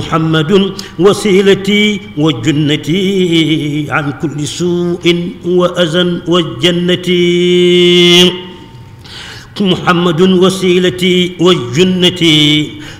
محمد وسيلتي وجنتي عن كل سوء وأذى والجنة محمد وسيلتي وجنتي